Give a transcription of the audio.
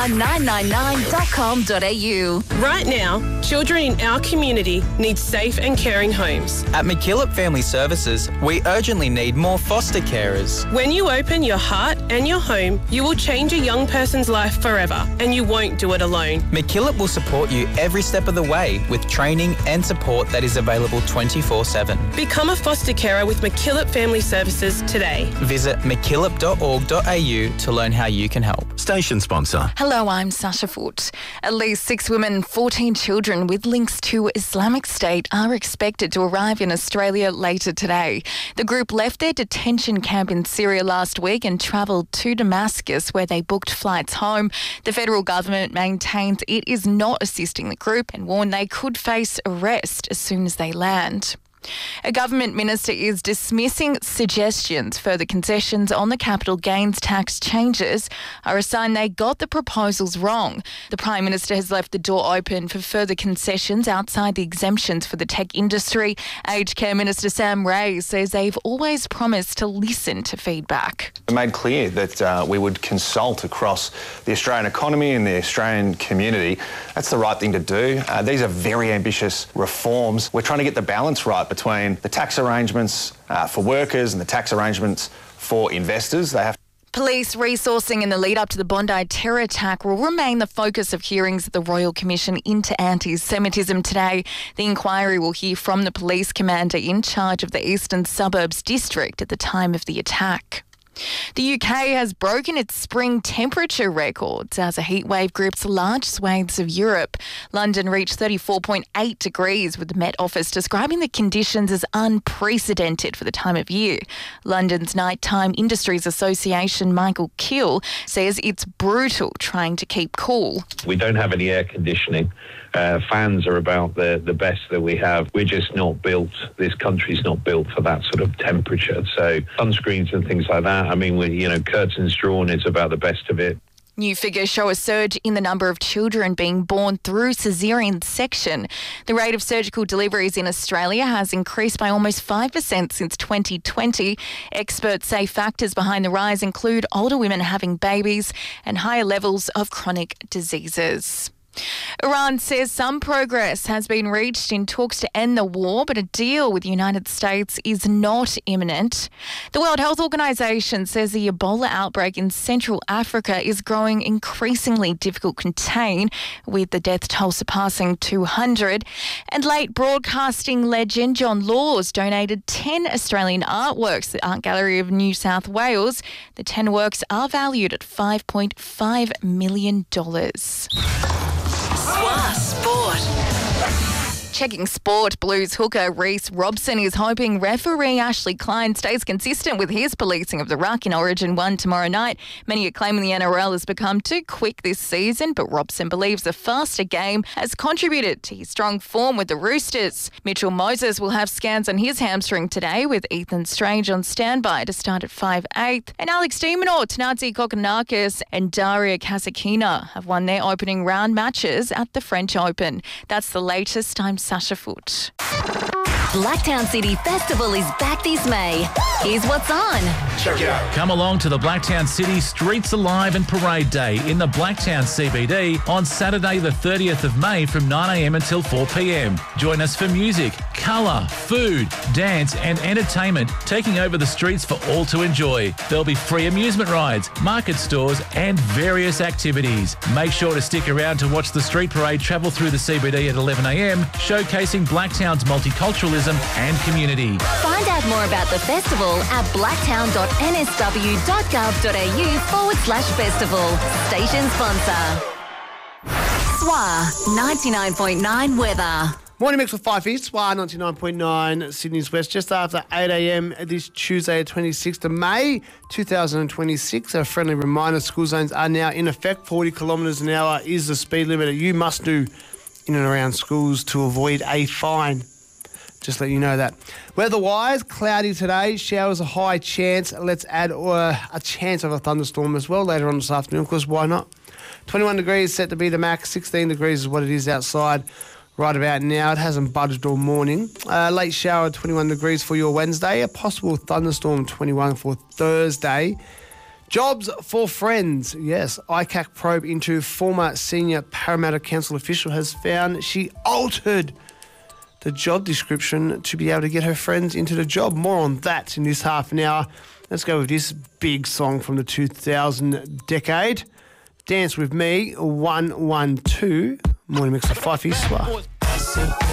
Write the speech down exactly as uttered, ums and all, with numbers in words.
weather nine nine nine dot com dot a u. Right now, children in our community need safe and caring homes. At McKillop Family Services, we urgently need more foster carers. When you open your heart and your home, you will change a young person's life forever, and you won't do it alone. McKillop will support you every step of the way with training and support that is available twenty-four seven. Become a foster carer with McKillop Family Services today. Visit mckillop dot org dot a u to learn how you can help. Station sponsor. Hello, I'm Sasha Foote. At least six women, fourteen children with links to Islamic State are expected to arrive in Australia later today. The group left their detention camp in Syria last week and travelled to Damascus, where they booked flights home. The federal government maintains it is not assisting the group and warned they could face arrest as soon as they land. A government minister is dismissing suggestions further concessions on the capital gains tax changes are a sign they got the proposals wrong. The Prime Minister has left the door open for further concessions outside the exemptions for the tech industry. Aged Care Minister Sam Ray says they've always promised to listen to feedback. We made clear that uh, we would consult across the Australian economy and the Australian community. That's the right thing to do. Uh, these are very ambitious reforms. We're trying to get the balance right between the tax arrangements uh, for workers and the tax arrangements for investors. They have Police resourcing in the lead up to the Bondi terror attack will remain the focus of hearings at the Royal Commission into Anti-Semitism today. The inquiry will hear from the police commander in charge of the Eastern Suburbs District at the time of the attack. The U K has broken its spring temperature records as a heatwave grips large swathes of Europe. London reached thirty-four point eight degrees, with the Met Office describing the conditions as unprecedented for the time of year. London's Nighttime Industries Association, Michael Kill, says it's brutal trying to keep cool. We don't have any air conditioning. Uh, fans are about the, the best that we have. We're just not built, this country's not built for that sort of temperature. So sunscreens and things like that, I mean, we, you know, curtains drawn is about the best of it. New figures show a surge in the number of children being born through caesarean section. The rate of surgical deliveries in Australia has increased by almost five percent since twenty twenty. Experts say factors behind the rise include older women having babies and higher levels of chronic diseases. Iran says some progress has been reached in talks to end the war, but a deal with the United States is not imminent. The World Health Organization says the Ebola outbreak in Central Africa is growing increasingly difficult to contain, with the death toll surpassing two hundred. And late broadcasting legend John Laws donated ten Australian artworks to the Art Gallery of New South Wales. The ten works are valued at five point five million dollars. Swa Sport. Checking sport, Blues hooker Reece Robson is hoping referee Ashley Klein stays consistent with his policing of the ruck in Origin one tomorrow night. Many are claiming the N R L has become too quick this season, but Robson believes a faster game has contributed to his strong form with the Roosters. Mitchell Moses will have scans on his hamstring today, with Ethan Strange on standby to start at five eight. And Alex de Minaur, Tanazi Kokonakis and Daria Kasatkina have won their opening round matches at the French Open. That's the latest. I'm Sasha Foote. Blacktown City Festival is back this May. Here's what's on. Check it out. Come along to the Blacktown City Streets Alive and Parade Day in the Blacktown C B D on Saturday the thirtieth of May from nine a m until four p m. Join us for music, colour, food, dance and entertainment taking over the streets for all to enjoy. There'll be free amusement rides, market stores and various activities. Make sure to stick around to watch the street parade travel through the C B D at eleven a m, showcasing Blacktown's multiculturalism and community. Find out more about the festival at blacktown dot n s w dot gov dot a u forward slash festival. Station sponsor. S W A ninety-nine point nine weather. Morning mix with five East, S W A ninety-nine point nine Sydney's West, just after eight a m this Tuesday, twenty-sixth of May, two thousand twenty-six. A friendly reminder, school zones are now in effect. forty kilometres an hour is the speed limit that you must do in and around schools to avoid a fine. Just let you know that. Weather-wise, cloudy today. Showers a high chance. Let's add uh, a chance of a thunderstorm as well later on this afternoon, because why not? twenty-one degrees set to be the max. sixteen degrees is what it is outside right about now. It hasn't budged all morning. Uh, late shower, twenty-one degrees for your Wednesday. A possible thunderstorm, twenty-one for Thursday. Jobs for friends. Yes, I C A C probe into former senior Parramatta Council official has found she altered the job description to be able to get her friends into the job. More on that in this half an hour. Let's go with this big song from the two thousand decade. Dance With Me, one one two. Morning mix of Fifey Swar.